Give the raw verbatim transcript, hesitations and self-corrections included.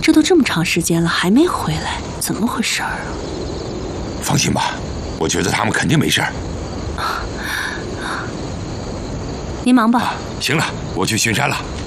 这都这么长时间了，还没回来，怎么回事儿啊？ 放心吧，我觉得他们肯定没事儿。 您忙吧。 啊，行了，我去巡山了。